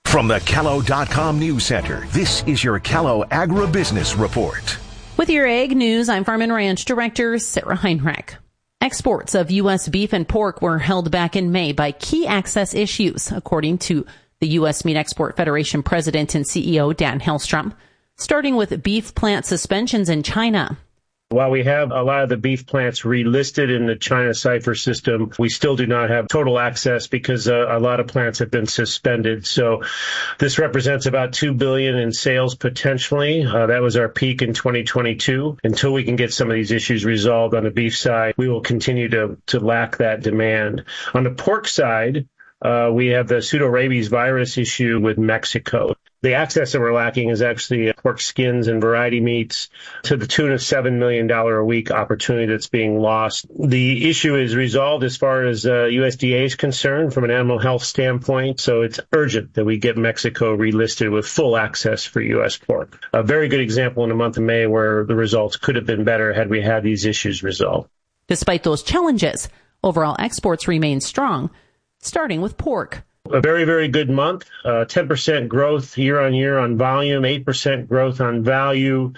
From the Callow.com News Center, this is your Callow Agribusiness Report. With your ag news, I'm Farm and Ranch Director Sarah Heinrich. Exports of U.S. beef and pork were held back in May by key access issues, according to the U.S. Meat Export Federation President and CEO Dan Hellstrom, starting with beef plant suspensions in China. While we have a lot of the beef plants relisted in the China Cipher system, we still do not have total access because a lot of plants have been suspended. So this represents about $2 billion in sales potentially. That was our peak in 2022. Until we can get some of these issues resolved on the beef side, we will continue to lack that demand. On the pork side, we have the pseudorabies virus issue with Mexico. The access that we're lacking is actually pork skins and variety meats to the tune of $7 million a week opportunity that's being lost. The issue is resolved as far as USDA is concerned from an animal health standpoint, so it's urgent that we get Mexico relisted with full access for U.S. pork. A very good example in the month of May where the results could have been better had we had these issues resolved. Despite those challenges, overall exports remain strong, starting with pork. A very, very good month, 10% growth year on year on volume, 8% growth on value.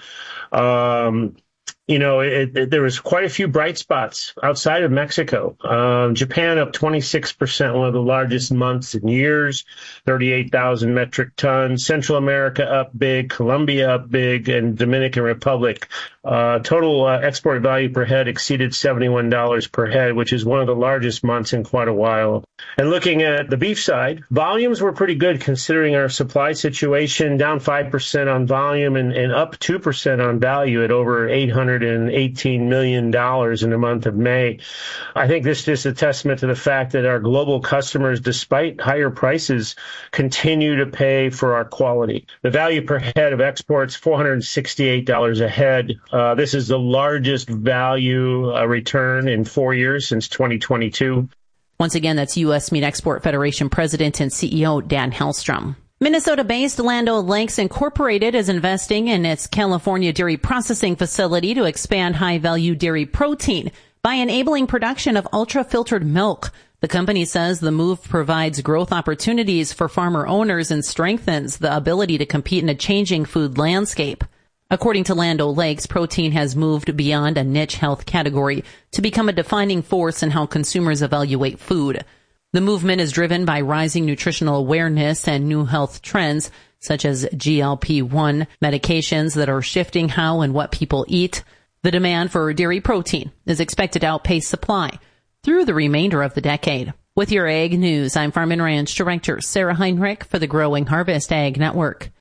There was quite a few bright spots outside of Mexico. Japan up 26%, one of the largest months in years, 38,000 metric tons. Central America up big, Colombia up big, and Dominican Republic. Total export value per head exceeded $71 per head, which is one of the largest months in quite a while. And looking at the beef side, volumes were pretty good considering our supply situation, down 5% on volume and up 2% on value at over $818 million in the month of May. I think this is a testament to the fact that our global customers, despite higher prices, continue to pay for our quality. The value per head of exports, $468 a head. This is the largest value return in 4 years since 2022. Once again, that's U.S. Meat Export Federation President and CEO Dan Hellstrom. Minnesota-based Land O'Lakes Incorporated is investing in its California dairy processing facility to expand high-value dairy protein by enabling production of ultra-filtered milk. The company says the move provides growth opportunities for farmer owners and strengthens the ability to compete in a changing food landscape. According to Land O'Lakes, protein has moved beyond a niche health category to become a defining force in how consumers evaluate food. The movement is driven by rising nutritional awareness and new health trends, such as GLP-1 medications that are shifting how and what people eat. The demand for dairy protein is expected to outpace supply through the remainder of the decade. With your Ag News, I'm Farm and Ranch Director Sarah Heinrich for the Growing Harvest Ag Network.